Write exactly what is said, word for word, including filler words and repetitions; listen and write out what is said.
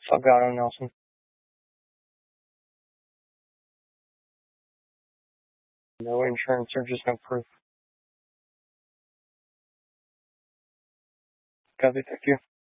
Salgado Nelson. No insurance or just no proof. Copy, thank you.